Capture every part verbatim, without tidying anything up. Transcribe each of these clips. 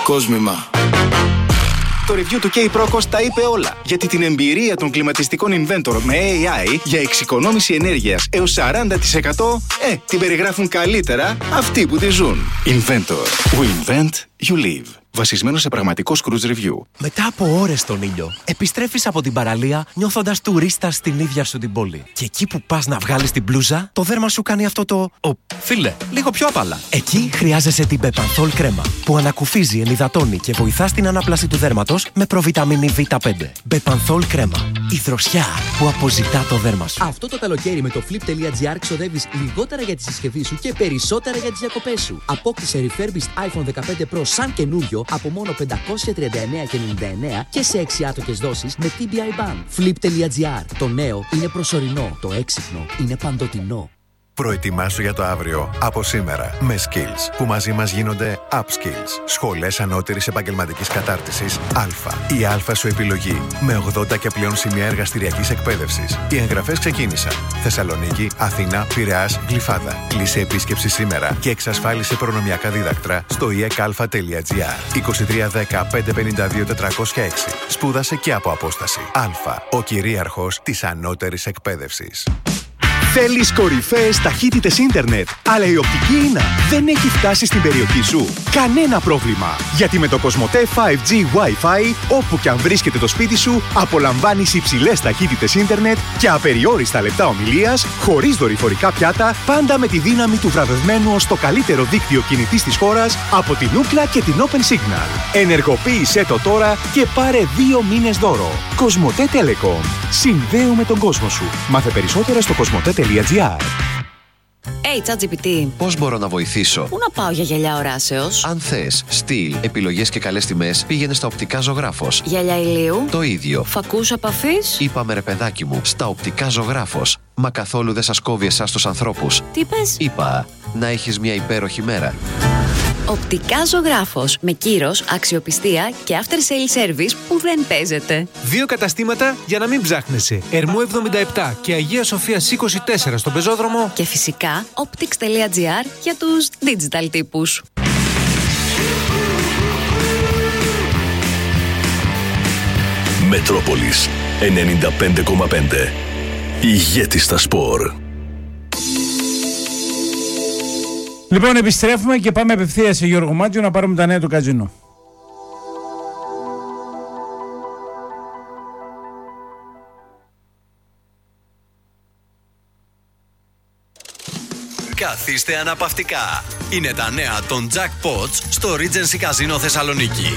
κόσμημα. Το review του K-Procos τα είπε όλα. Γιατί την εμπειρία των κλιματιστικών Inventor με έι άι για εξοικονόμηση ενέργειας έως σαράντα τοις εκατό ε, την περιγράφουν καλύτερα αυτοί που τη ζουν. Inventor. We invent, you live. Βασισμένο σε πραγματικό cruise review. Μετά από ώρες στον ήλιο, επιστρέφεις από την παραλία νιώθοντας τουρίστα στην ίδια σου την πόλη. Και εκεί που πας να βγάλεις την μπλούζα, το δέρμα σου κάνει αυτό το «Ω, φίλε, λίγο πιο απαλά». Εκεί χρειάζεσαι την Bepanthol κρέμα, που ανακουφίζει, ενυδατώνει και βοηθά στην ανάπλαση του δέρματος με προβιταμίνη βι πέντε. Bepanthol κρέμα. Η δροσιά που αποζητά το δέρμα σου. Αυτό το καλοκαίρι με το flip.gr ξοδεύεις λιγότερα για τη συσκευή σου και περισσότερα για τις διακοπές σου. Απόκτησε refurbished iPhone δεκαπέντε Pro σαν καινούριο από μόνο πεντακόσια τριάντα εννέα και ενενήντα εννέα και σε έξι άτοκες δόσεις με τι μπι άι Band. flip.gr. Το νέο είναι προσωρινό, το έξυπνο είναι παντοτινό. Προετοιμάσου για το αύριο από σήμερα με Skills, που μαζί μας γίνονται Upskills. Σχολές ανώτερης επαγγελματικής κατάρτισης Α. Η Α σου επιλογή με ογδόντα και πλέον σημεία εργαστηριακής εκπαίδευσης. Οι εγγραφές ξεκίνησαν. Θεσσαλονίκη, Αθήνα, Πειραιάς, Γλυφάδα. Λύσε επίσκεψη σήμερα και εξασφάλισε προνομιακά δίδακτρα στο ι εκ α τελεία τζι άρ. είκοσι τρία δέκα πεντακόσια πενήντα δύο τετρακόσια έξι. Σπούδασε και από απόσταση. Α. Ο κυρίαρχος της ανώτερης εκπαίδευσης. Θέλεις κορυφαίες ταχύτητες ίντερνετ, αλλά η οπτική ίνα δεν έχει φτάσει στην περιοχή σου? Κανένα πρόβλημα, γιατί με το Κοσμοτέ φάιβ τζι Wi-Fi, όπου και αν βρίσκεται το σπίτι σου, απολαμβάνεις υψηλές ταχύτητες ίντερνετ και απεριόριστα λεπτά ομιλίας, χωρίς δορυφορικά πιάτα, πάντα με τη δύναμη του βραβευμένου ως το καλύτερο δίκτυο κινητής της χώρας από την Ookla και την Open Signal. Ενεργοποίησέ το τώρα και πάρε δύο μήνες δώρο. Κοσμοτέ Telecom. Συνδέουμε τον κόσμο σου. Μάθε περισσότερα στο κοσμοτέ τελεία τζι άρ. Hey, ChatGPT. Πώς μπορώ να βοηθήσω? Πού να πάω για γυαλιά οράσεως? Αν θες στυλ, επιλογές και καλές τιμές, πήγαινε στα Οπτικά Ζωγράφος. Γυαλιά ηλίου? Το ίδιο. Φακούς επαφής? Είπαμε ρε παιδάκι μου, στα Οπτικά Ζωγράφος. Μα καθόλου δεν σας κόβει εσάς τους ανθρώπους. Τι πες? Είπα, να έχεις μια υπέροχη μέρα. Οπτικά Ζωγράφος. Με κύρος, αξιοπιστία και after sale service που δεν παίζεται. Δύο καταστήματα για να μην ψάχνεσαι. Ερμού εβδομήντα επτά και Αγία Σοφίας είκοσι τέσσερα στον πεζόδρομο. Και φυσικά optics τελεία τζι άρ για τους digital τύπους. Μετρόπολης ενενήντα πέντε κόμμα πέντε. Ηγέτης στα σπορ. Λοιπόν, επιστρέφουμε και πάμε απευθείας σε Γιώργο Μάτζιο να πάρουμε τα νέα του καζίνο. Καθίστε αναπαυτικά. Είναι τα νέα των Jackpots στο Regency Casino Θεσσαλονίκη.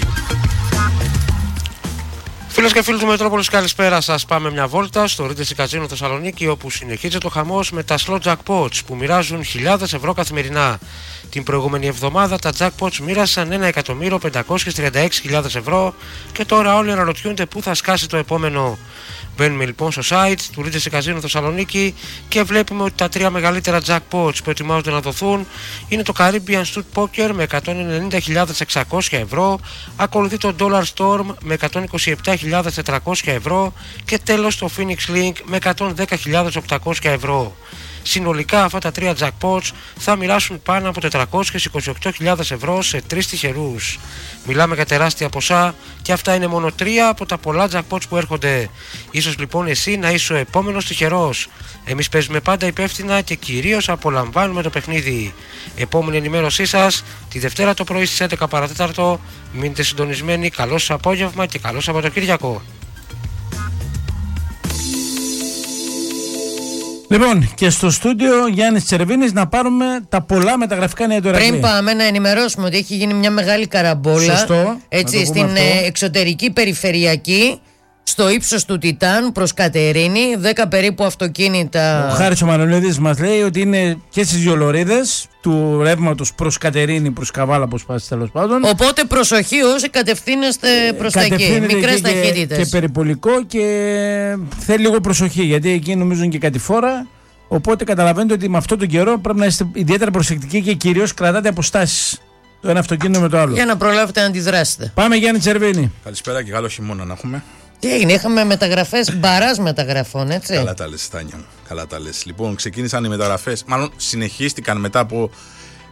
Φίλες και φίλοι του Μετρόπολης, καλησπέρα σας. Πάμε μια βόλτα στο Regency Casino Θεσσαλονίκη, όπου συνεχίζεται ο χαμός με τα slot jackpots που μοιράζουν χιλιάδες ευρώ καθημερινά. Την προηγούμενη εβδομάδα τα jackpots μοίρασαν ένα εκατομμύριο πεντακόσιες τριάντα έξι χιλιάδες ευρώ και τώρα όλοι αναρωτιούνται πού θα σκάσει το επόμενο. Μπαίνουμε λοιπόν στο site του Regency Casino Θεσσαλονίκη και βλέπουμε ότι τα τρία μεγαλύτερα jackpots που ετοιμάζονται να δοθούν είναι το Caribbean Stud Poker με εκατόν ενενήντα χιλιάδες εξακόσια ευρώ, ακολουθεί το Dollar Storm με εκατόν είκοσι επτά χιλιάδες τετρακόσια ευρώ και τέλος το Phoenix Link με εκατόν δέκα χιλιάδες οκτακόσια ευρώ. Συνολικά αυτά τα τρία jackpots θα μοιράσουν πάνω από τετρακόσιες είκοσι οκτώ χιλιάδες ευρώ σε τρεις τυχερούς. Μιλάμε για τεράστια ποσά και αυτά είναι μόνο τρία από τα πολλά jackpots που έρχονται. Ίσως λοιπόν εσύ να είσαι ο επόμενος τυχερός. Εμείς παίζουμε πάντα υπεύθυνα και κυρίως απολαμβάνουμε το παιχνίδι. Επόμενη ενημέρωσή σας τη Δευτέρα το πρωί στις έντεκα παρά τέταρτο. Μείνετε συντονισμένοι. Καλό σας απόγευμα και καλό Σαββατοκύριακο. Λοιπόν, και στο στούντιο Γιάννης Τσερβίνης να πάρουμε τα πολλά μεταγραφικά νέα του Ηρακλή. Πριν πάμε να ενημερώσουμε ότι έχει γίνει μια μεγάλη καραμπόλα. Σωστό, έτσι, στην αυτό. Εξωτερική περιφερειακή, στο ύψος του Τιτάν προς Κατερίνη, δέκα περίπου αυτοκίνητα. Ο Χάρης ο Μανολίδης μας λέει ότι είναι και στις δύο λωρίδες του ρεύματος προς Κατερίνη, προς Καβάλα, πώς πας τέλος πάντων. Οπότε προσοχή όσοι κατευθύνεστε προς τα εκεί, μικρές ταχύτητες. Και, και περιπολικό και θέλει λίγο προσοχή, γιατί εκεί νομίζουν και κατηφόρα. Οπότε καταλαβαίνετε ότι με αυτόν τον καιρό πρέπει να είστε ιδιαίτερα προσεκτικοί και κυρίως κρατάτε αποστάσεις το ένα αυτοκίνητο με το άλλο. Για να προλάβετε να αντιδράσετε. Πάμε Γιάννη Τσερβίνη. Καλησπέρα και καλό χειμώνα να έχουμε. Τι έγινε, είχαμε μεταγραφές μπαράς μεταγραφών, έτσι. Καλά τα λες, Τάνια μου. Καλά τα λες. Λοιπόν, ξεκίνησαν οι μεταγραφές, μάλλον συνεχίστηκαν μετά από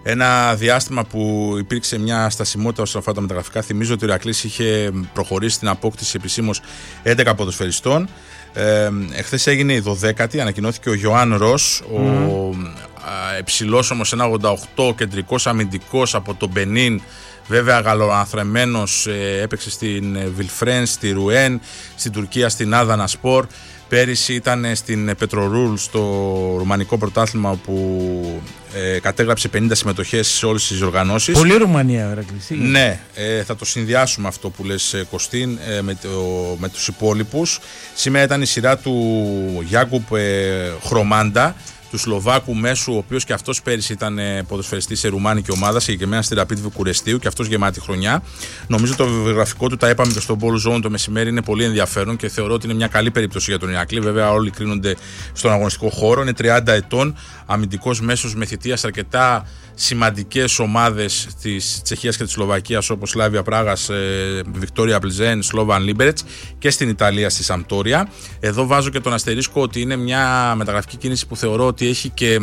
Ένα διάστημα που υπήρξε μια στασιμότητα όσον αφορά τα μεταγραφικά. Θυμίζω ότι ο Ηρακλής είχε προχωρήσει στην απόκτηση επισήμως έντεκα ποδοσφαιριστών. Ε, εχθές έγινε η δωδέκατη, ανακοινώθηκε ο Ιωάνν Ρος, mm. ο υψηλός όμως ένα ογδόντα οκτώ, κεντρικός αμυντικός από τον Μπενίν, βέβαια γαλλοανθρεμένος, ε, έπαιξε στην Βιλφρέν, στη Ρουέν, στην Τουρκία στην Άδανα Σπορ. Πέρυσι ήταν στην Πετρορούλ στο ρουμανικό πρωτάθλημα, όπου ε, κατέγραψε πενήντα συμμετοχές σε όλες τις οργανώσεις. Πολύ Ρουμανία, Ηρακλή. Ναι, ε, θα το συνδυάσουμε αυτό που λες, Κωστίν, ε, με, το, με τους υπόλοιπους. Σήμερα ήταν η σειρά του Γιάκουπ ε, Χρομάντα, του Σλοβάκου μέσου, ο οποίος και αυτός πέρυσι ήταν ποδοσφαιριστής σε ρουμάνικη ομάδα, συγκεκριμένα στη Rapid Βουκουρεστίου, και αυτός γεμάτη χρονιά. Νομίζω το βιογραφικό του, τα είπαμε και στον Ball Zone το μεσημέρι, είναι πολύ ενδιαφέρον και θεωρώ ότι είναι μια καλή περίπτωση για τον Ηρακλή. Βέβαια, όλοι κρίνονται στον αγωνιστικό χώρο. Είναι τριάντα ετών, αμυντικός μέσος με θητεία σε αρκετά σημαντικές ομάδες της Τσεχίας και της Σλοβακίας, όπως Σλάβια Πράγας, Βικτόρια Πλζέν, Σλόβαν Λίμπερετς, και στην Ιταλία στη Σαμπτόρια. Εδώ βάζω και τον αστερίσκο ότι είναι μια μεταγραφική κίνηση που θεωρώ ότι έχει και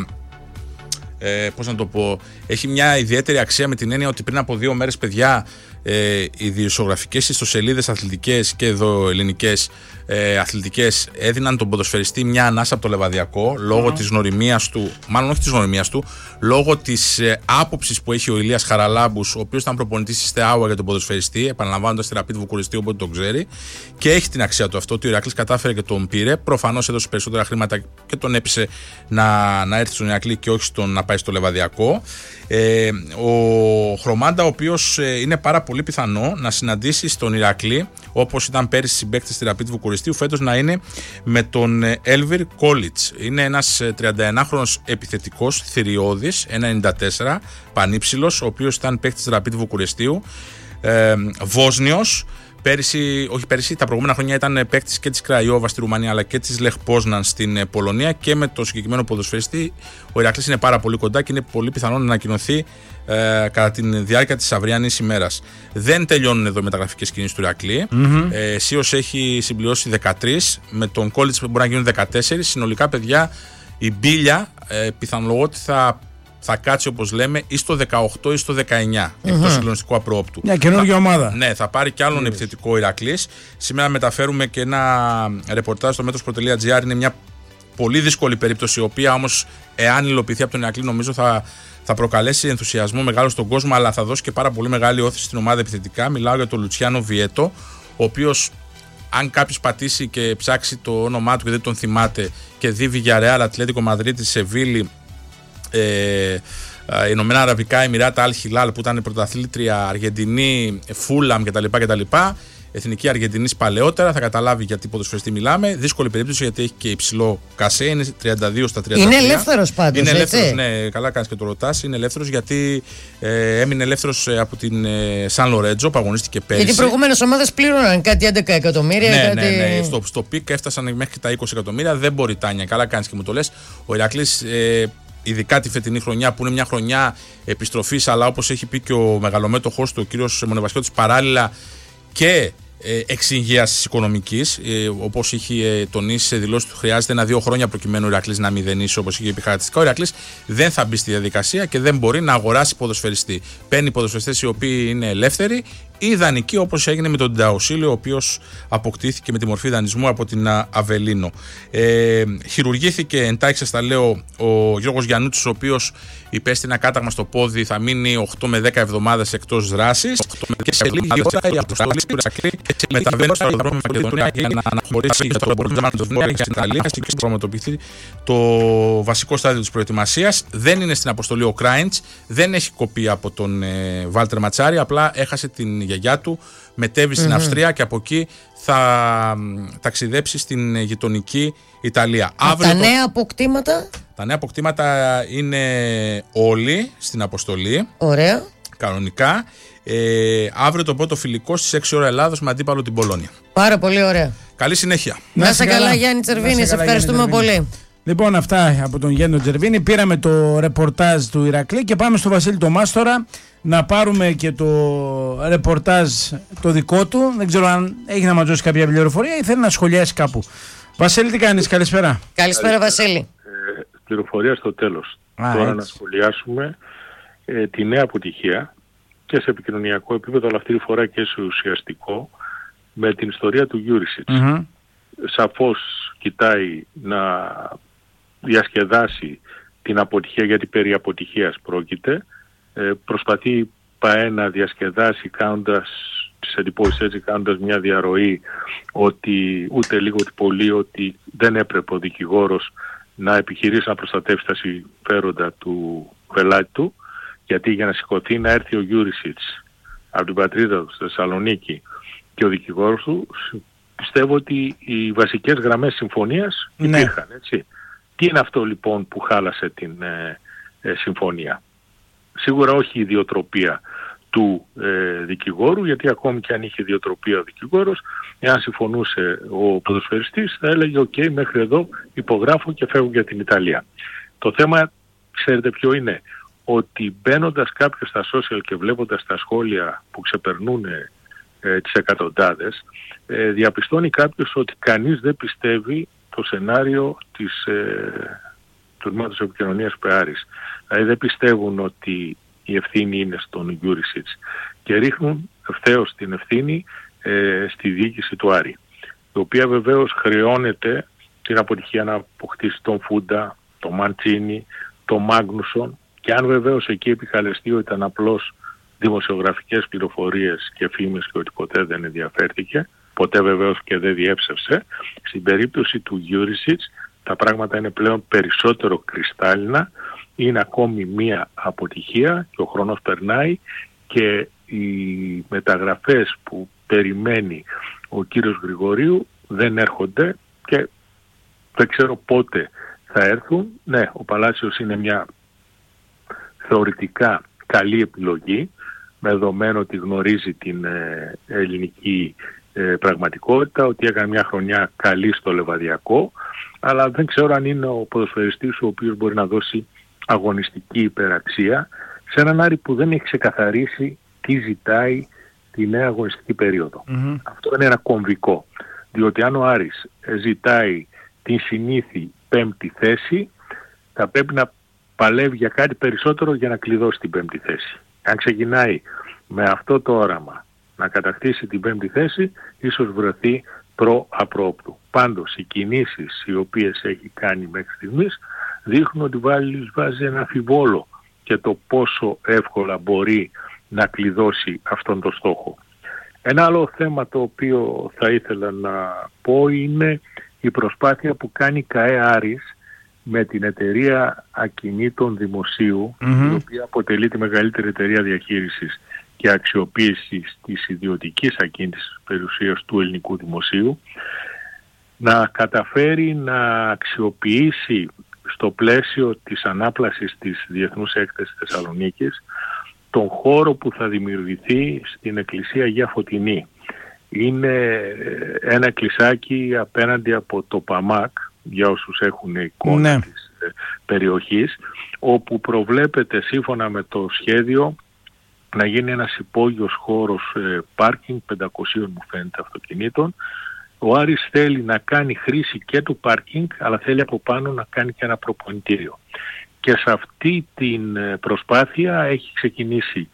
ε, πώς να το πω, έχει μια ιδιαίτερη αξία, με την έννοια ότι πριν από δύο μέρες, παιδιά, ε, οι ειδησιογραφικές ιστοσελίδες αθλητικές και εδώ ελληνικές ε, αθλητικές έδιναν τον ποδοσφαιριστή μια ανάσα από το Λεβαδιακό, λόγω mm. της γνωριμίας του, μάλλον όχι της γνωριμίας του, λόγω της ε, άποψης που έχει ο Ηλίας Χαραλάμπους, ο οποίος ήταν προπονητής στη Στεάουα για τον ποδοσφαιριστή, επαναλαμβάνοντας τη Rapid Βουκουρεστή, οπότε τον ξέρει, και έχει την αξία του αυτό, ότι ο Ηρακλής κατάφερε και τον πήρε. Προφανώς έδωσε περισσότερα χρήματα και τον έπεισε να, να έρθει στον Ηρακλή και όχι στον, να πάει στο Λεβαδιακό. Ε, ο Χρομάντα, ο οποίος ε, είναι πάρα πολύ πιθανό να συναντήσει στον Ηρακλή, όπως ήταν πέρυσι συμπαίκτης στη Rapid Βουκουρεστίου, φέτος να είναι με τον Έλβιρ Κόλιτς. Είναι ένας τριανταενάχρονος επιθετικός, θηριώδης, ένα ενενήντα τέσσερα, πανύψηλος, ο οποίος ήταν παίκτης της Rapid Βουκουρεστίου, ε, Βόσνιος. Πέρυσι, όχι πέρυσι, τα προηγούμενα χρόνια ήταν παίκτης και της Κραϊόβα στη Ρουμανία, αλλά και της Λεχ Πόσναν στην Πολωνία, και με το συγκεκριμένο ποδοσφαιριστή ο Ηρακλής είναι πάρα πολύ κοντά και είναι πολύ πιθανό να ανακοινωθεί ε, κατά τη διάρκεια της αυριανής ημέρας. Δεν τελειώνουν εδώ οι μεταγραφικές κινήσεις του Ηρακλή. Mm-hmm. Ε, Σίως έχει συμπληρώσει δεκατρείς, με τον Κόλιτς μπορεί να γίνουν δεκατέσσερις. Συνολικά, παιδιά, η μπίλια ε, πιθανολογώ ότι θα θα κάτσει, όπως λέμε, ή στο δεκαοκτώ ή στο δεκαεννιά, mm-hmm. εκτός συγκλονιστικού απρόπτου. Μια καινούργια ομάδα. Ναι, θα πάρει κι άλλον mm-hmm. επιθετικό Ηρακλής. Σήμερα μεταφέρουμε και ένα ρεπορτάζ στο metros.gr. Είναι μια πολύ δύσκολη περίπτωση, η οποία όμως, εάν υλοποιηθεί από τον Ηρακλή, νομίζω θα, θα προκαλέσει ενθουσιασμό μεγάλο στον κόσμο, αλλά θα δώσει και πάρα πολύ μεγάλη όθηση στην ομάδα επιθετικά. Μιλάω για τον Λουτσιάνο Βιέτο, ο οποίος, αν κάποιος πατήσει και ψάξει το όνομά του και δεν τον θυμάται και δει Βιγιαρεάλ, Ατλέτικο Μαδρίτη, Σεβίλη, Ε, Ηνωμένα Αραβικά Εμιράτα, Αλ Χιλάλ, που ήταν πρωταθλήτρια, Αργεντινή, Φούλαμ κτλ, κτλ. Εθνική Αργεντινής παλαιότερα, θα καταλάβει γιατί ποδοσφαιριστή μιλάμε. Δύσκολη περίπτωση, γιατί έχει και υψηλό κασέ, είναι τριάντα δύο στα τριάντα τρία. Είναι ελεύθερος πάντως. Είναι ελεύθερος, ναι, καλά κάνεις και το ρωτάς. Είναι ελεύθερος γιατί ε, έμεινε ελεύθερος από την ε, Σαν Λορέτζο, που αγωνίστηκε πέρυσι. Γιατί οι προηγούμενες ομάδες πλήρωναν κάτι έντεκα εκατομμύρια. Ναι, κάτι... ναι, ναι. Στο, στο πικ έφτασαν μέχρι και τα είκοσι εκατομμύρια. Δεν μπορεί, Τάνια, καλά κάνεις και μου το λες. Ο Ηρακλής, ε, ειδικά τη φετινή χρονιά, που είναι μια χρονιά επιστροφής, αλλά όπως έχει πει και ο μεγαλομέτωχος του, ο κύριος Μονεβασιώτης, παράλληλα και ε, εξυγίασης οικονομικής, ε, όπως είχε ε, τονίσει σε δηλώσεις του, χρειάζεται ένα-δύο χρόνια προκειμένου ο Ηρακλής να μηδενίσει, όπως είχε πει χαρακτηριστικά. Ο Ηρακλής δεν θα μπει στη διαδικασία και δεν μπορεί να αγοράσει ποδοσφαιριστή. Παίρνει ποδοσφαιριστές οι οποίοι είναι ελεύθεροι ή δανεικοί, όπως έγινε με τον Νταοσίλιο, ο οποίος αποκτήθηκε με τη μορφή δανεισμού από την Αβελίνο. Ε, χειρουργήθηκε, εντάχει σας τα λέω, ο Γιώργος Γιαννούτσης, ο οποίος υπέστη ένα κάταγμα στο πόδι, θα μείνει οκτώ με δέκα εβδομάδες εκτός δράσης. Και σε λίγη ώρα η αποστολή του Ηρακλή μεταβαίνει στο αεροδρόμιο Μακεδονία για να αναχωρήσει για το Μπορντζάμαν του Βόρεια στην Ιταλία και να πραγματοποιηθεί το βασικό στάδιο της προετοιμασίας. Δεν είναι στην αποστολή ο Κράιντς, δεν έχει κοπεί από τον ε, Βάλτερ Ματσάρη, απλά έχασε την γιαγιά του, μετέβη στην mm-hmm. Αυστρία και από εκεί θα ταξιδέψει στην γειτονική Ιταλία. Τα Αύριο νέα το... αποκτήματα. Τα νέα αποκτήματα είναι όλοι στην αποστολή. Ωραία. Κανονικά. Ε, αύριο το πρώτο φιλικό στις έξι ώρα Ελλάδος με αντίπαλο την Πολώνια. Πάρα πολύ ωραία. Καλή συνέχεια. Να είσαι καλά, Γιάννη Τσερβίνη. Σε ευχαριστούμε πολύ. Λοιπόν, αυτά από τον Γιάννη Τσερβίνη. Πήραμε το ρεπορτάζ του Ηρακλή και πάμε στο Βασίλη το Μάστορα να πάρουμε και το ρεπορτάζ το δικό του. Δεν ξέρω αν έχει να μας δώσει κάποια πληροφορία ή θέλει να σχολιάσει κάπου. Βασίλη, τι κάνεις? Καλησπέρα. Καλησπέρα, Βασίλη. Ε, πληροφορία στο τέλος. Α, Τώρα έτσι. Να σχολιάσουμε ε, τη νέα αποτυχία και σε επικοινωνιακό επίπεδο, αλλά αυτή τη φορά και σε ουσιαστικό, με την ιστορία του Γιούρισιτς. Mm-hmm. Σαφώς κοιτάει να διασκεδάσει την αποτυχία, γιατί περί αποτυχίας πρόκειται. Ε, προσπαθεί ΠΑΕ να διασκεδάσει κάνοντας τις εντυπώσεις έτσι, κάνοντας μια διαρροή ότι ούτε λίγο ούτε πολύ ότι δεν έπρεπε ο δικηγόρος να επιχειρήσει να προστατεύσει τα συμφέροντα του πελάτη του, γιατί για να σηκωθεί να έρθει ο Γιούρισιτς από την πατρίδα του στη Θεσσαλονίκη και ο δικηγόρος του, πιστεύω ότι οι βασικές γραμμές συμφωνίας ναι. υπήρχαν, έτσι. Τι είναι αυτό λοιπόν που χάλασε την ε, ε, συμφωνία? Σίγουρα όχι η ιδιοτροπία του ε, δικηγόρου, γιατί ακόμη και αν είχε ιδιοτροπία ο δικηγόρος, εάν συμφωνούσε ο ποδοσφαιριστής θα έλεγε «ΟΚ, okay, μέχρι εδώ υπογράφω και φεύγω για την Ιταλία». Το θέμα, ξέρετε ποιο είναι? Ότι μπαίνοντας κάποιος στα social και βλέποντας τα σχόλια που ξεπερνούν ε, τις εκατοντάδες, ε, διαπιστώνει κάποιος ότι κανείς δεν πιστεύει το σενάριο της, ε, του Τμήματος Επικοινωνίας ΠΕΑΡΙΣ. Δηλαδή δεν πιστεύουν ότι η ευθύνη είναι στον Γιούρισιτς και ρίχνουν ευθέως την ευθύνη ε, στη διοίκηση του Άρη, η οποία βεβαίως χρεώνεται την αποτυχία να αποκτήσει τον Φούντα, τον Μαντσίνι, τον Μάγνουσον, και αν βεβαίως εκεί επικαλεστεί ότι ήταν απλώς δημοσιογραφικές πληροφορίες και φήμες και ότι ποτέ δεν ενδιαφέρθηκε, ποτέ βεβαίως και δεν διέψευσε, στην περίπτωση του Γιούρισιτς τα πράγματα είναι πλέον περισσότερο κρυστάλλινα, είναι ακόμη μία αποτυχία και ο χρόνος περνάει και οι μεταγραφές που περιμένει ο κύριος Γρηγορίου δεν έρχονται και δεν ξέρω πότε θα έρθουν. Ναι, ο Παλάσιος είναι μια θεωρητικά καλή επιλογή, με δεδομένο ότι γνωρίζει την ε, ελληνική ε, πραγματικότητα, ότι έκανε μια χρονιά καλή στο Λεβαδιακό, αλλά δεν ξέρω αν είναι ο ποδοσφαιριστής ο οποίος μπορεί να δώσει αγωνιστική υπεραξία σε έναν Άρη που δεν έχει ξεκαθαρίσει τι ζητάει τη νέα αγωνιστική περίοδο. Mm-hmm. Αυτό είναι ένα κομβικό, διότι αν ο Άρης ζητάει την συνήθη πέμπτη θέση, θα πρέπει να παλεύει για κάτι περισσότερο για να κλειδώσει την πέμπτη θέση. Αν ξεκινάει με αυτό το όραμα να κατακτήσει την πέμπτη θέση, ίσως βρεθεί προ-απρόπτου. Πάντως οι κινήσεις οι οποίες έχει κάνει μέχρι στιγμής δείχνουν ότι βάλει, βάζει ένα αμφιβόλο και το πόσο εύκολα μπορεί να κλειδώσει αυτόν τον στόχο. Ένα άλλο θέμα το οποίο θα ήθελα να πω είναι η προσπάθεια που κάνει η ΚΑΕ Άρης με την εταιρεία ακινήτων δημοσίου, mm-hmm. η οποία αποτελεί τη μεγαλύτερη εταιρεία διαχείρισης και αξιοποίησης της ιδιωτικής ακίνητης περιουσίας του ελληνικού δημοσίου, να καταφέρει να αξιοποιήσει στο πλαίσιο της ανάπλασης της Διεθνούς Έκθεσης Θεσσαλονίκης τον χώρο που θα δημιουργηθεί στην Εκκλησία Αγία Φωτεινή. Είναι ένα εκκλησάκι απέναντι από το ΠΑΜΑΚ, για όσους έχουν εικόνα ναι. της ε, περιοχής, όπου προβλέπεται σύμφωνα με το σχέδιο να γίνει ένας υπόγειος χώρος ε, πάρκινγκ πεντακόσιων μου φαίνεται αυτοκινήτων. Ο Άρης θέλει να κάνει χρήση και του πάρκινγκ, αλλά θέλει από πάνω να κάνει και ένα προπονητήριο. Και σε αυτή την προσπάθεια έχει ξεκινήσει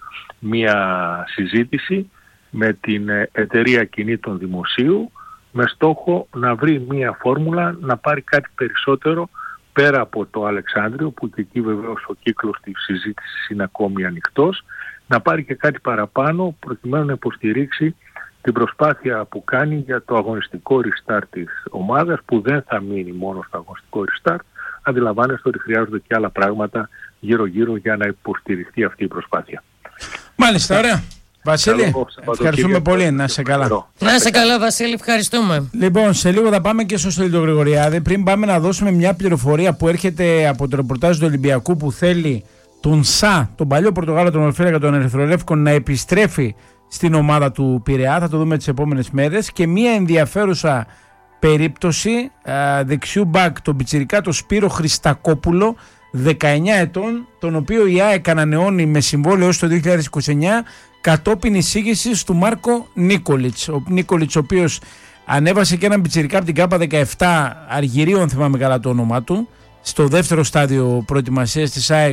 μια συζήτηση με την εταιρεία κινήτων δημοσίου, με στόχο να βρει μια φόρμουλα να πάρει κάτι περισσότερο πέρα από το Αλεξάνδριο, που και εκεί βεβαίως ο κύκλος της συζήτησης είναι ακόμη ανοιχτός, να πάρει και κάτι παραπάνω προκειμένου να υποστηρίξει την προσπάθεια που κάνει για το αγωνιστικό restart της ομάδας, που δεν θα μείνει μόνο στο αγωνιστικό restart. Αντιλαμβάνεστε ότι χρειάζονται και άλλα πράγματα γύρω-γύρω για να υποστηριχθεί αυτή η προσπάθεια. Μάλιστα, ωραία. Βασίλη, ευχαριστούμε πολύ. Να είσαι καλά. Να είσαι καλά, Βασίλη, ευχαριστούμε. Λοιπόν, σε λίγο θα πάμε και στο Στέλιο Γρηγοριάδη. Πριν πάμε να δώσουμε μια πληροφορία που έρχεται από το ρεπορτάζ του Ολυμπιακού, που θέλει τον Σα, τον παλιό Πορτογάλο, τον Ορφέρακα των Ερυθρολεύκων, να επιστρέφει στην ομάδα του Πειραιά. Θα το δούμε τις επόμενες μέρες. Και μια ενδιαφέρουσα περίπτωση α, δεξιού μπακ, τον πιτσιρικά, τον Σπύρο Χριστακόπουλο, δεκαεννιά ετών, τον οποίο η ΑΕΚ ανανεώνει με συμβόλαιο έως το δύο χιλιάδες είκοσι εννιά κατόπιν εισήγησης του Μάρκο Νίκολιτς. Ο Νίκολιτς, ο οποίος ανέβασε και έναν πιτσιρικά από την ΚΑΠΑ δεκαεπτά, Αργυρίων θυμάμαι καλά το όνομά του, στο δεύτερο στάδιο προετοιμασίας της ΑΕΚ,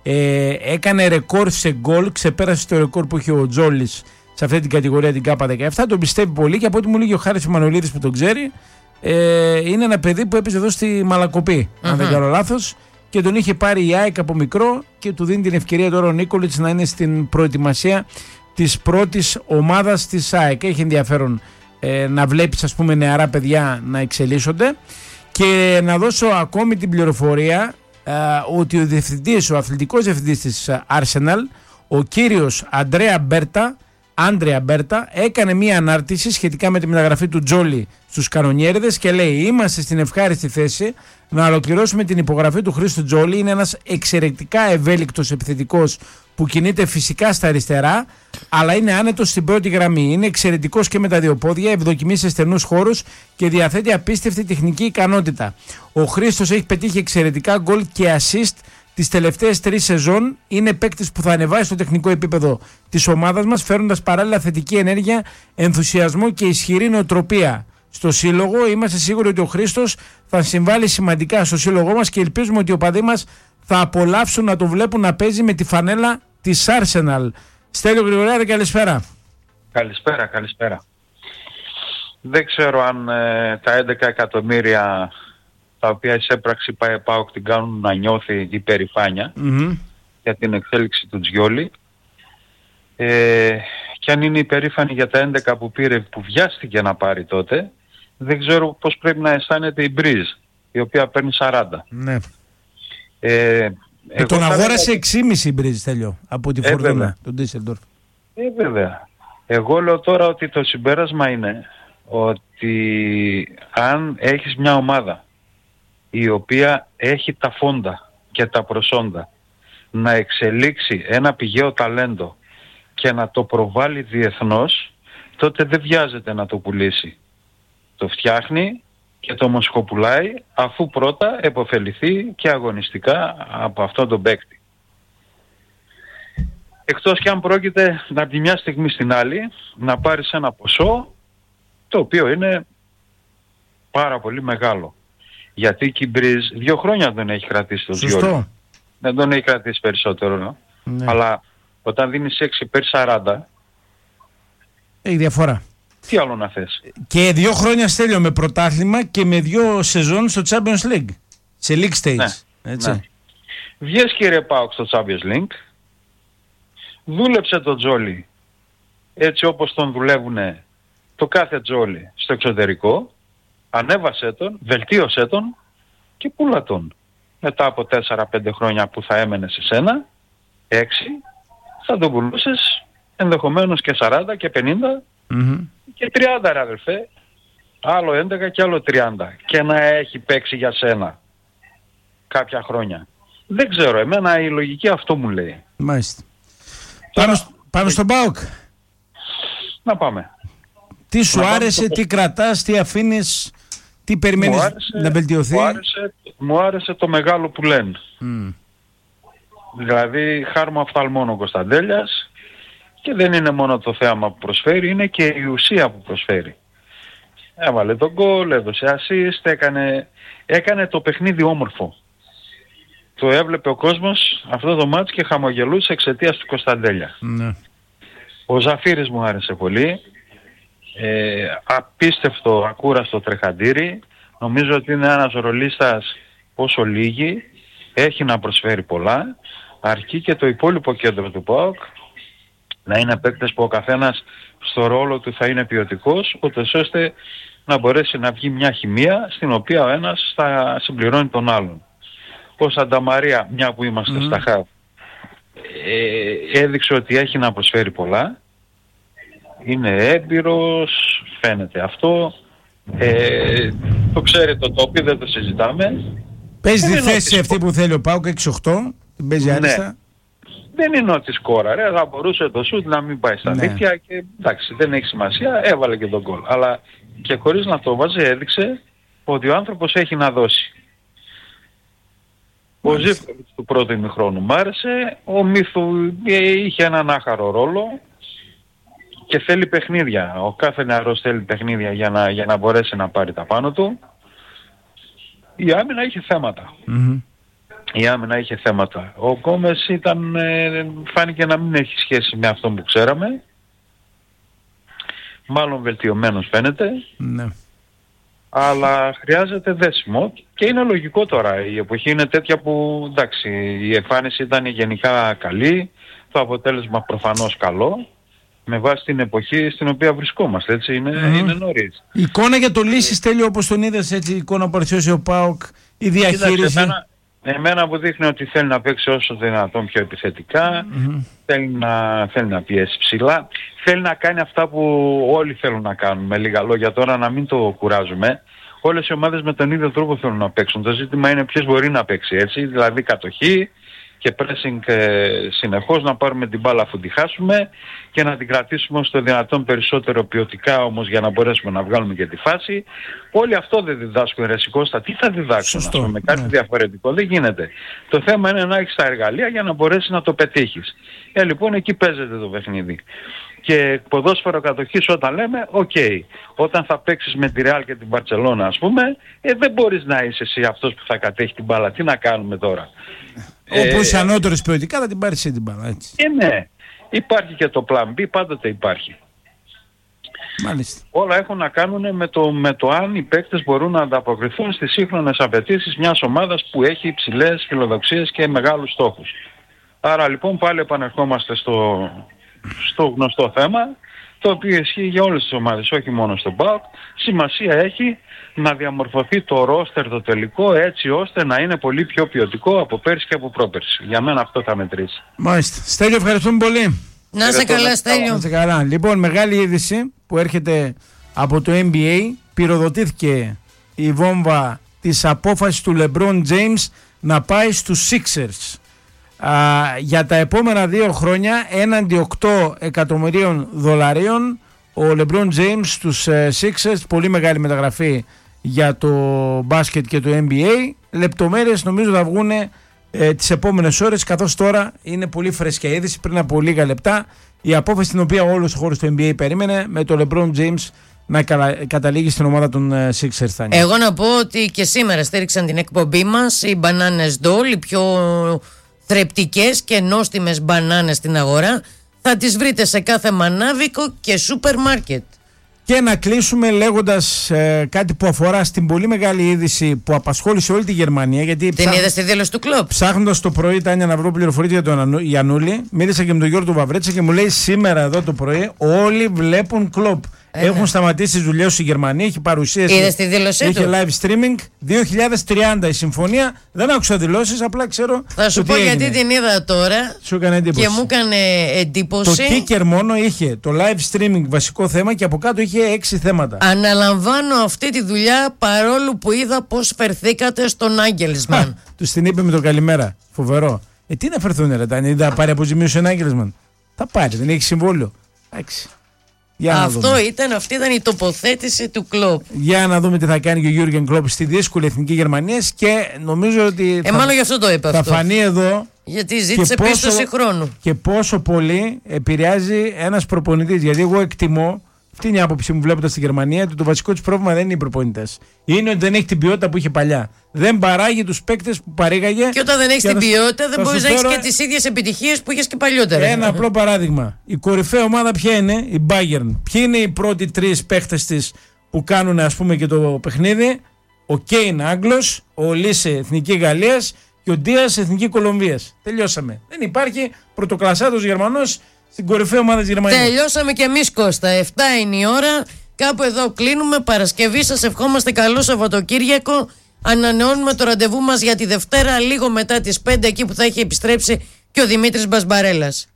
Ε, έκανε ρεκόρ σε γκολ, ξεπέρασε το ρεκόρ που είχε ο Τζόλης σε αυτή την κατηγορία, την Κάπα δεκαεπτά. Τον πιστεύει πολύ και από ό,τι μου λέγει ο Χάρης Μανολίδης που τον ξέρει, ε, είναι ένα παιδί που έπαιζε εδώ στη Μαλακοπή, uh-huh. αν δεν κάνω λάθος, και τον είχε πάρει η ΑΕΚ από μικρό και του δίνει την ευκαιρία τώρα ο Νίκολιτς να είναι στην προετοιμασία της πρώτης ομάδας της ΑΕΚ. Έχει ενδιαφέρον ε, να βλέπεις, ας πούμε, νεαρά παιδιά να εξελίσσονται. Και να δώσω ακόμη την πληροφορία ε, ότι ο διευθυντής, ο αθλητικός διευθυντής της Arsenal, ο κύριος Αντρέα Μπέρτα, Άντρεα Μπέρτα, έκανε μία ανάρτηση σχετικά με τη μεταγραφή του Τζόλι στους κανονιέριδες και λέει: είμαστε στην ευχάριστη θέση να ολοκληρώσουμε την υπογραφή του Χρήστου Τζόλι. Είναι ένας εξαιρετικά ευέλικτος επιθετικός που κινείται φυσικά στα αριστερά, αλλά είναι άνετος στην πρώτη γραμμή. Είναι εξαιρετικός και με τα δύο πόδια, ευδοκιμεί σε στενούς χώρους και διαθέτει απίστευτη τεχνική ικανότητα. Ο Χρήστος έχει πετύχει εξαιρετικά γκολ και assist τις τελευταίες τρεις σεζόν. Είναι παίκτης που θα ανεβάσει το τεχνικό επίπεδο της ομάδας μας, φέρνοντας παράλληλα θετική ενέργεια, ενθουσιασμό και ισχυρή νοοτροπία στο σύλλογο. Είμαστε σίγουροι ότι ο Χρήστος θα συμβάλλει σημαντικά στο σύλλογό μας και ελπίζουμε ότι οι οπαδοί μας θα απολαύσουν να το βλέπουν να παίζει με τη φανέλα της Arsenal. Στέλιο Γρηγοριάδη, καλησπέρα. Καλησπέρα, καλησπέρα. Δεν ξέρω αν ε, τα έντεκα εκατομμύρια τα οποία εισέπραξη η ΠΑΟΚ την κάνουν να νιώθει υπερηφάνεια mm-hmm. για την εξέλιξη του Τζιόλι, ε, και αν είναι υπερήφανη για τα έντεκα που πήρε, που βιάστηκε να πάρει τότε, δεν ξέρω πώς πρέπει να αισθάνεται η Μπρίζ, η οποία παίρνει σαράντα. Ναι. Ε, ε, τον αγόρασε έξι κόμμα πέντε η Μπρίζ, Τέλειο, από τη Φορτούνα, τον Ντίσσελντορφ. Ε, βέβαια. Εγώ λέω τώρα ότι το συμπέρασμα είναι ότι αν έχεις μια ομάδα η οποία έχει τα φόντα και τα προσόντα να εξελίξει ένα πηγαίο ταλέντο και να το προβάλλει διεθνώς, τότε δεν βιάζεται να το πουλήσει. Το φτιάχνει και το μοσχοπουλάει, αφού πρώτα επωφεληθεί και αγωνιστικά από αυτόν τον παίκτη. Εκτός και αν πρόκειται από τη μια στιγμή στην άλλη να πάρεις ένα ποσό το οποίο είναι πάρα πολύ μεγάλο. Γιατί και η Μπρίζ δύο χρόνια δεν έχει κρατήσει το Τζιόλι. Δεν τον έχει κρατήσει περισσότερο. Ναι. Αλλά όταν δίνεις έξι περί σαράντα... έχει διαφορά. Τι άλλο να θες. Και δύο χρόνια, Στέλιο, με πρωτάθλημα και με δύο σεζόν στο Champions League. Σε League Stage. Ναι. Έτσι. Ναι. Βγες, κύριε ΠΑΟΚ, στο Champions League. Δούλεψε το Τζόλι έτσι όπως τον δουλεύουνε το κάθε Τζόλι στο εξωτερικό. Ανέβασε τον, βελτίωσε τον και πούλα τον. Μετά από τέσσερα πέντε χρόνια που θα έμενε σε σένα, έξι, θα τον πουλούσες ενδεχομένως και σαράντα και πενήντα mm-hmm. και τριάντα, ρε αδελφέ. Άλλο έντεκα και άλλο τριάντα. Και να έχει παίξει για σένα κάποια χρόνια. Δεν ξέρω, εμένα η λογική αυτό μου λέει. Μάλιστα. Τώρα... Πάνω, πάνω στον ΠΑΟΚ. Να πάμε. Τι σου να άρεσε, το... τι κρατάς, τι αφήνεις, τι περιμένεις άρεσε, να βελτιωθεί. Μου άρεσε, μου άρεσε το μεγάλο που λένε. Mm. Δηλαδή χάρμα οφθαλμών ο Κωνσταντέλιας, και δεν είναι μόνο το θέαμα που προσφέρει, είναι και η ουσία που προσφέρει. Έβαλε τον γκολ, έδωσε assist, έκανε, έκανε το παιχνίδι όμορφο. Το έβλεπε ο κόσμος αυτό το μάτς και χαμογελούσε εξαιτίας του Κωνσταντέλια. Mm. Ο Ζαφύρης μου άρεσε πολύ. Ε, απίστευτο, ακούραστο τρεχαντήρι. Νομίζω ότι είναι ένας ρολίστας όσο λίγοι, έχει να προσφέρει πολλά, αρκεί και το υπόλοιπο κέντρο του ΠΑΟΚ να είναι παίκτες που ο καθένας στο ρόλο του θα είναι ποιοτικός, ούτως ώστε να μπορέσει να βγει μια χημεία στην οποία ο ένας θα συμπληρώνει τον άλλον. Ο Σανταμαρία, μια που είμαστε mm. στα χαβ, ε, έδειξε ότι έχει να προσφέρει πολλά. Είναι έμπειρος, φαίνεται αυτό. Ε, το ξέρει το τόπι, δεν το συζητάμε. Παίζει τη θέση αυτή που θέλει ο ΠΑΟΚ έξι οκτώ, την παίζει άριστα. Ναι. Δεν είναι ότι σκόρα, ρε, θα μπορούσε το σουτ να μην πάει στα ναι. δίκτυα και εντάξει, δεν έχει σημασία, έβαλε και τον γκολ. Αλλά και χωρίς να το βάζει έδειξε ότι ο άνθρωπος έχει να δώσει. Ο Ζήφκοβιτς του πρώτου ημιχρόνου μ' άρεσε, ο Μύθου είχε έναν άχαρο ρόλο και θέλει παιχνίδια. Ο κάθε νεαρός θέλει παιχνίδια για να, για να μπορέσει να πάρει τα πάνω του. Η άμυνα είχε θέματα. Mm-hmm. η άμυνα είχε θέματα. Ο Γκόμες ήταν, ε, φάνηκε να μην έχει σχέση με αυτό που ξέραμε. Μάλλον βελτιωμένος φαίνεται. Ναι. Αλλά χρειάζεται δέσιμο και είναι λογικό τώρα. Η εποχή είναι τέτοια που, εντάξει, η εμφάνιση ήταν γενικά καλή, το αποτέλεσμα προφανώς καλό, με βάση την εποχή στην οποία βρισκόμαστε, έτσι, είναι, mm. είναι νωρίς. Η εικόνα για το Λύσης, Τέλειο, όπως τον είδες, έτσι, η εικόνα που παρουσιάζει ο ΠΑΟΚ, η διαχείριση. Κοίταξε, εμένα, εμένα που δείχνει ότι θέλει να παίξει όσο δυνατόν πιο επιθετικά, mm. θέλει, να, θέλει να πιέσει ψηλά, θέλει να κάνει αυτά που όλοι θέλουν να κάνουν, με λίγα λόγια τώρα, να μην το κουράζουμε. Όλες οι ομάδες με τον ίδιο τρόπο θέλουν να παίξουν. Το ζήτημα είναι ποιος μπορεί να παίξει, έτσι, δηλαδή κατοχή και pressing ε, συνεχώς, να πάρουμε την μπάλα αφού τη χάσουμε και να την κρατήσουμε όσο το δυνατόν περισσότερο ποιοτικά όμως, για να μπορέσουμε να βγάλουμε και τη φάση. Όλοι αυτό δεν διδάσκουν, ρε Κώστα. Τι θα διδάξουν, ας πούμε, κάτι ναι. διαφορετικό? Δεν γίνεται. Το θέμα είναι να έχεις τα εργαλεία για να μπορέσεις να το πετύχεις. Ε, λοιπόν, εκεί παίζεται το παιχνίδι. Και ποδόσφαιρο κατοχής όταν λέμε, οκ, okay, όταν θα παίξεις με τη Ρεάλ και την Μπαρτσελώνα, ας πούμε, ε, δεν μπορείς να είσαι εσύ αυτός που θα κατέχει την μπάλα. Τι να κάνουμε τώρα? Όπου είσαι ε, ανώτερος ποιοτικά θα την πάρεις εσύ την μπάλα, έτσι. Ε, ναι. Υπάρχει και το plan B, πάντοτε υπάρχει. Μάλιστα. Όλα έχουν να κάνουν με το, με το αν οι παίκτες μπορούν να ανταποκριθούν στις σύγχρονες απαιτήσεις μιας ομάδας που έχει υψηλές φιλοδοξίες και μεγάλους στόχους. Άρα λοιπόν πάλι επανερχόμαστε στο, στο γνωστό θέμα, το οποίο ισχύει για όλες τις ομάδες, όχι μόνο στον ΠΑΟΚ. Σημασία έχει να διαμορφωθεί το ρόστερ το τελικό, έτσι ώστε να είναι πολύ πιο ποιοτικό από πέρσι και από πρόπερσι. Για μένα αυτό θα μετρήσει. Μάλιστα. Στέλιο, ευχαριστούμε πολύ. Να είσαι καλά, Στέλιο. Να είσαι καλά. Λοιπόν, μεγάλη είδηση που έρχεται από το N B A. Πυροδοτήθηκε η βόμβα της απόφασης του LeBron James να πάει στους Sixers. Α, για τα επόμενα δύο χρόνια, έναντι οκτώ εκατομμυρίων δολαρίων, ο LeBron James στους uh, Sixers, πολύ μεγάλη μεταγραφή για το μπάσκετ και το N B A. Λεπτομέρειες νομίζω θα βγουν ε, τις επόμενες ώρες, καθώς τώρα είναι πολύ φρέσκια είδηση. Πριν από λίγα λεπτά η απόφαση την οποία όλος ο χώρος του N B A περίμενε, με το LeBron James να καταλήγει στην ομάδα των uh, Sixers. Εγώ να πω ότι και σήμερα στήριξαν την εκπομπή μας οι Bananas Doll, οι πιο θρεπτικές και νόστιμες μπανάνες στην αγορά. Θα τις βρείτε σε κάθε μανάβικο και σούπερ μάρκετ. Και να κλείσουμε λέγοντας ε, κάτι που αφορά στην πολύ μεγάλη είδηση που απασχόλησε όλη τη Γερμανία. Γιατί την είδα στη δήλωση του κλοπ. Ψάχνοντας το πρωί, Τάνια, να βρω πληροφορίες για τον Γιαννούλη, μίλησα και με τον Γιώργο Βαβρέτσα και μου λέει σήμερα εδώ το πρωί όλοι βλέπουν κλοπ. Ε, Έχουν σταματήσει τις δουλειές στη Γερμανία, έχει παρουσίαση. Είδε τη δήλωσή είχε του. live streaming. δύο χιλιάδες τριάντα η συμφωνία. Δεν άκουσα δηλώσεις, απλά ξέρω. Θα σου πω γιατί την είδα τώρα. Σου έκανε εντύπωση. Και μου έκανε εντύπωση. Το kicker μόνο είχε το live streaming βασικό θέμα και από κάτω είχε έξι θέματα. Αναλαμβάνω αυτή τη δουλειά παρόλο που είδα πώς φερθήκατε στον Άγγελσμαν. Του την είπε με το καλημέρα. Φοβερό. Ε, τι να φερθούν, ρε Τάνια, δεν θα πάρει αποζημίωση ο Άγγελσμαν. Θα πάρει, δεν έχει συμβόλαιο. Εντάξει. Αυτό ήταν, αυτή ήταν η τοποθέτηση του Κλοπ. Για να δούμε τι θα κάνει και ο Γιούργεν Κλοπ στη δύσκολη εθνική Γερμανία και νομίζω ότι. Ε, θα, μάλλον γι' αυτό το είπε θα αυτό. φανεί εδώ. Γιατί ζήτησε πίστοση χρόνου. Και πόσο πολύ επηρεάζει ένας προπονητής. Γιατί εγώ εκτιμώ, αυτή είναι η άποψή μου βλέποντας στη Γερμανία, ότι το βασικό της πρόβλημα δεν είναι οι προπονητές. Είναι ότι δεν έχει την ποιότητα που είχε παλιά. Δεν παράγει τους παίκτες που παρήγαγε. Και όταν δεν έχεις την ποιότητα, δεν μπορείς να έχεις και τις ίδιες επιτυχίες που είχες και παλιότερα. Ένα απλό παράδειγμα. Η κορυφαία ομάδα ποια είναι? Η Bayern. Ποιοι είναι οι πρώτοι τρεις παίκτες της που κάνουν, ας πούμε, και το παιχνίδι? Ο Κέιν Άγγλος, ο Λίσε Εθνική Γαλλίας και ο Ντίας Εθνική Κολομβίας. Τελειώσαμε. Δεν υπάρχει πρωτοκλασσάτος Γερμανός στην κορυφαία ομάδα της Γερμανίας. Τελειώσαμε και εμείς, Κώστα. εφτά είναι η ώρα. Κάπου εδώ κλείνουμε. Παρασκευή, σας ευχόμαστε καλό Σαββατοκύριακο. Ανανεώνουμε το ραντεβού μας για τη Δευτέρα λίγο μετά τις πέντε, εκεί που θα έχει επιστρέψει και ο Δημήτρης Μπασμπαρέλας.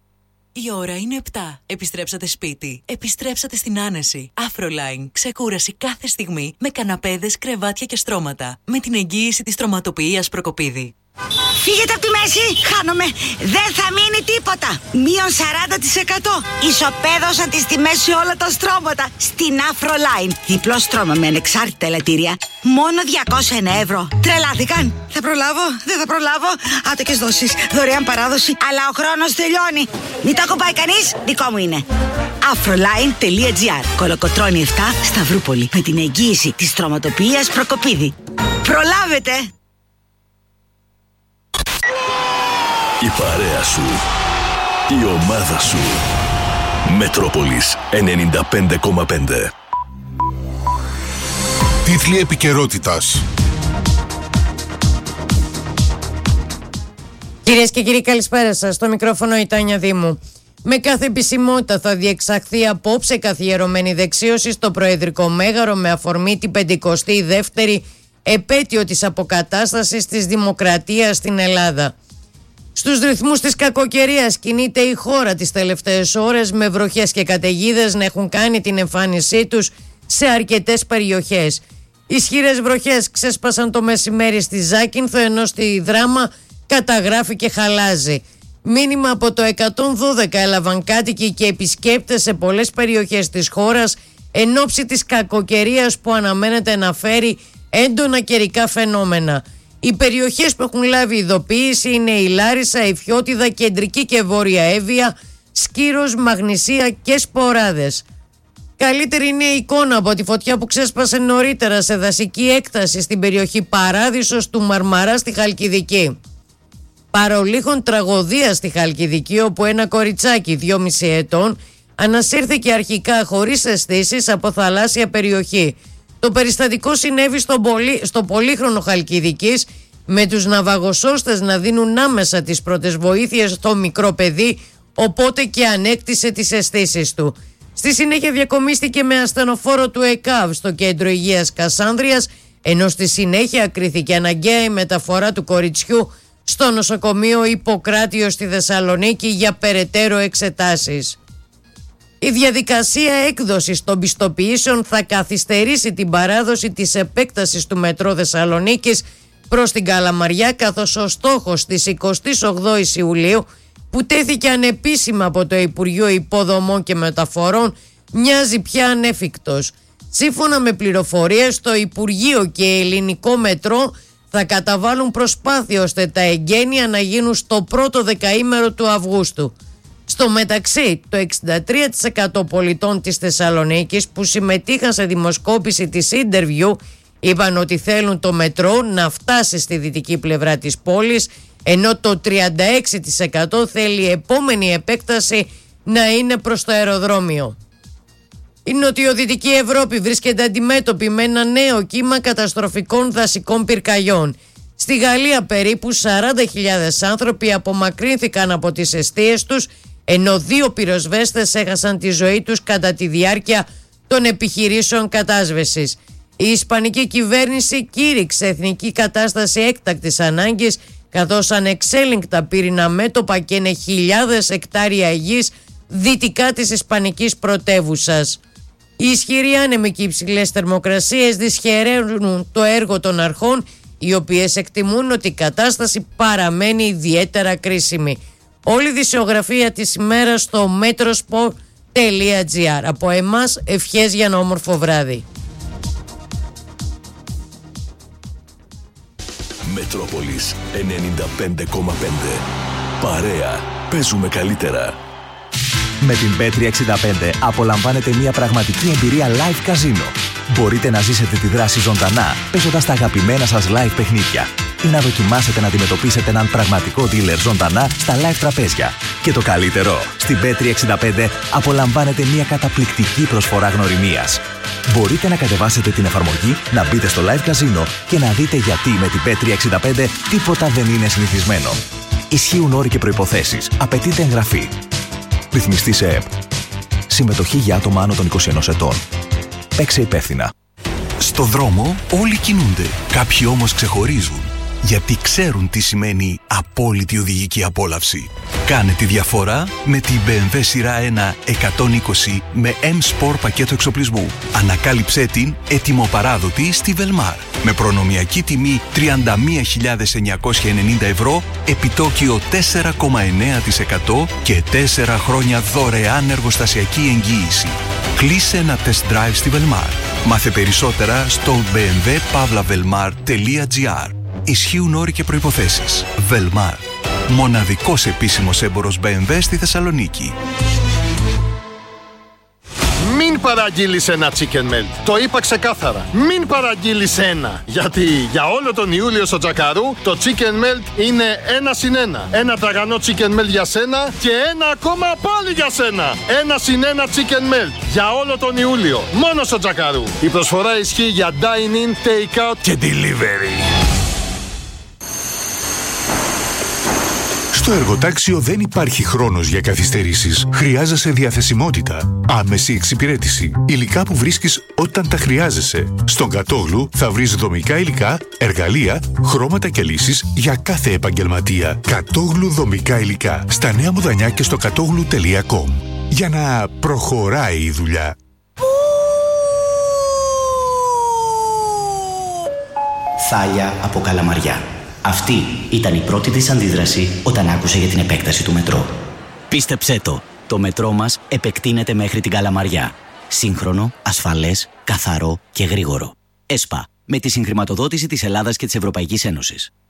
Η ώρα είναι επτά. Επιστρέψατε σπίτι. Επιστρέψατε στην άνεση. Afroline. Ξεκούραση κάθε στιγμή με καναπέδες, κρεβάτια και στρώματα. Με την εγγύηση της στρωματοποιίας Προκοπίδη. Φύγετε από τη μέση, χάνομαι. Δεν θα μείνει τίποτα. Μείον σαράντα τοις εκατό. Ισοπαίδωσαν τις τιμές σε όλα τα στρώματα. Στην Afroline. Διπλό στρώμα με ανεξάρτητα ελαττήρια. Μόνο διακόσια ένα ευρώ. Τρελάθηκαν. Θα προλάβω, δεν θα προλάβω. Άτοκες δόσεις, δωρεάν παράδοση. Αλλά ο χρόνος τελειώνει. Μην τα κομπάει κανείς, δικό μου είναι. Afroline.gr. Κολοκοτρώνη επτά, Σταυρούπολη. Με την εγγύηση της στρωματοποιίας Προκοπίδη. Προλάβετε! Η παρέα σου. Η ομάδα σου. Μετρόπολης ενενήντα πέντε κόμμα πέντε. Τίτλοι επικαιρότητας. Κυρίες και κύριοι, καλησπέρα σας. Στο μικρόφωνο η Τάνια Δήμου. Με κάθε επισημότητα θα διεξαχθεί απόψε καθιερωμένη δεξίωση στο Προεδρικό Μέγαρο με αφορμή την πεντηκοστή δεύτερη επέτειο της αποκατάστασης της δημοκρατίας στην Ελλάδα. Στους ρυθμούς της κακοκαιρίας κινείται η χώρα τις τελευταίες ώρες, με βροχές και καταιγίδες να έχουν κάνει την εμφάνισή τους σε αρκετές περιοχές. Ισχυρές βροχές ξέσπασαν το μεσημέρι στη Ζάκυνθο, ενώ στη Δράμα καταγράφει και χαλάζει. Μήνυμα από το εκατόν δώδεκα έλαβαν κάτοικοι και επισκέπτες σε πολλές περιοχές της χώρας εν ώψη της κακοκαιρίας που αναμένεται να φέρει έντονα καιρικά φαινόμενα. Οι περιοχές που έχουν λάβει ειδοποίηση είναι η Λάρισα, η Φιώτιδα, Κεντρική και Βόρεια Εύβοια, Σκύρος, Μαγνησία και Σποράδες. Καλύτερη είναι η εικόνα από τη φωτιά που ξέσπασε νωρίτερα σε δασική έκταση στην περιοχή Παράδεισος του Μαρμαρά στη Χαλκιδική. Παρολίχων τραγωδία στη Χαλκιδική, όπου ένα κοριτσάκι δυόμισι ετών ανασύρθηκε αρχικά χωρίς αισθήσεις από θαλάσσια περιοχή. Το περιστατικό συνέβη στο, πολύ, στο πολύχρονο Χαλκιδικής, με τους ναυαγοσώστες να δίνουν άμεσα τις πρώτες βοήθειες στο μικρό παιδί, οπότε και ανέκτησε τις αισθήσεις του. Στη συνέχεια διακομίστηκε με ασθενοφόρο του ΕΚΑΒ στο Κέντρο Υγείας Κασάνδριας, ενώ στη συνέχεια κρίθηκε αναγκαία η μεταφορά του κοριτσιού στο νοσοκομείο Ιπποκράτιο στη Θεσσαλονίκη για περαιτέρω εξετάσεις. Η διαδικασία έκδοσης των πιστοποιήσεων θα καθυστερήσει την παράδοση της επέκτασης του Μετρό Θεσσαλονίκης προς την Καλαμαριά, καθώς ο στόχος της εικοστής ογδόης Ιουλίου, που τέθηκε ανεπίσημα από το Υπουργείο Υποδομών και Μεταφορών, μοιάζει πια ανέφικτος. Σύμφωνα με πληροφορίες, το Υπουργείο και Ελληνικό Μετρό θα καταβάλουν προσπάθεια ώστε τα εγγένεια να γίνουν στο πρώτο δεκαήμερο του Αυγούστου. Στο μεταξύ, το εξήντα τρία τοις εκατό πολιτών της Θεσσαλονίκης που συμμετείχαν σε δημοσκόπηση της Interview είπαν ότι θέλουν το μετρό να φτάσει στη δυτική πλευρά της πόλης, ενώ το τριάντα έξι τοις εκατό θέλει η επόμενη επέκταση να είναι προς το αεροδρόμιο. Η νοτιοδυτική Ευρώπη βρίσκεται αντιμέτωπη με ένα νέο κύμα καταστροφικών δασικών πυρκαγιών. Στη Γαλλία περίπου σαράντα χιλιάδες άνθρωποι απομακρύνθηκαν από τις εστίες τους, ενώ δύο πυροσβέστες έχασαν τη ζωή τους κατά τη διάρκεια των επιχειρήσεων κατάσβεσης. Η Ισπανική κυβέρνηση κήρυξε εθνική κατάσταση έκτακτης ανάγκης, καθώς ανεξέλεγκτα πύρινα μέτωπα και είναι χιλιάδες εκτάρια γης δυτικά της ισπανικής πρωτεύουσας. Οι ισχυροί άνεμοι και οι υψηλές θερμοκρασίες δυσχεραίνουν το έργο των αρχών, οι οποίες εκτιμούν ότι η κατάσταση παραμένει ιδιαίτερα κρίσιμη. Όλη η δισεογραφία της ημέρας στο metrosport τελεία gr. Από εμάς, ευχές για ένα όμορφο βράδυ. Μετρόπολης ενενήντα πέντε κόμμα πέντε. Παρέα. Παίζουμε καλύτερα. Με την μπετ τριακόσια εξήντα πέντε απολαμβάνετε μια πραγματική εμπειρία live καζίνο. Μπορείτε να ζήσετε τη δράση ζωντανά, παίζοντας τα αγαπημένα σας live παιχνίδια ή να δοκιμάσετε να αντιμετωπίσετε έναν πραγματικό dealer ζωντανά στα live τραπέζια. Και το καλύτερο, στην μπετ τριακόσια εξήντα πέντε απολαμβάνετε μια καταπληκτική προσφορά γνωριμίας. Μπορείτε να κατεβάσετε την εφαρμογή, να μπείτε στο live καζίνο και να δείτε γιατί με την μπετ τριακόσια εξήντα πέντε τίποτα δεν είναι συνηθισμένο. Ισχύουν όροι και προϋποθέσεις. Απαιτείται εγγραφή. Ρυθμιστή σε ΕΕΠ. Συμμετοχή για άτομα άνω των είκοσι ενός ετών. Παίξε υπεύθυνα. Στο δρόμο όλοι κινούνται. Κάποιοι όμως ξεχωρίζουν. Γιατί ξέρουν τι σημαίνει απόλυτη οδηγική απόλαυση. Κάνε τη διαφορά με την μπι εμ ντάμπλιου σειρά ένα εκατόν είκοσι με M-Sport πακέτο εξοπλισμού. Ανακάλυψέ την ετοιμοπαράδοτη στη Velmar. Με προνομιακή τιμή τριάντα μία χιλιάδες εννιακόσια ενενήντα ευρώ, επιτόκιο τέσσερα κόμμα εννέα τοις εκατό και τέσσερα χρόνια δωρεάν εργοστασιακή εγγύηση. Κλείσε ένα test drive στη Velmar. Μάθε περισσότερα στο μπι εμ ντάμπλιου παύλα velmar τελεία gr. Ισχύουν όροι και προϋποθέσεις. Velmar. Μοναδικός επίσημος έμπορος μπι εμ ντάμπλιου στη Θεσσαλονίκη. Μην μην παραγγείλεις ένα chicken melt. Το είπα ξεκάθαρα. Μην παραγγείλεις ένα. Γιατί για όλο τον Ιούλιο στο Τζακαρού το chicken melt είναι ένα συν ένα. Ένα τραγανό chicken melt για σένα και ένα ακόμα πάλι για σένα. Ένα συν ένα chicken melt για όλο τον Ιούλιο. Μόνο στο Τζακαρού. Η προσφορά ισχύει για dine-in, take-out και delivery. Στο εργοτάξιο δεν υπάρχει χρόνος για καθυστερήσεις. Χρειάζεσαι διαθεσιμότητα, άμεση εξυπηρέτηση, υλικά που βρίσκεις όταν τα χρειάζεσαι. Στον Κατόγλου θα βρεις δομικά υλικά, εργαλεία, χρώματα και λύσεις για κάθε επαγγελματία. Κατόγλου δομικά υλικά. Στα Νέα Μουδανιά και στο κατόγλου τελεία κομ. Για να προχωράει η δουλειά. Θάλια από Καλαμαριά. Αυτή ήταν η πρώτη της αντίδραση όταν άκουσε για την επέκταση του μετρό. Πίστεψέ το, το μετρό μας επεκτείνεται μέχρι την Καλαμαριά. Σύγχρονο, ασφαλές, καθαρό και γρήγορο. ΕΣΠΑ, με τη συγχρηματοδότηση της Ελλάδας και της Ευρωπαϊκής Ένωσης.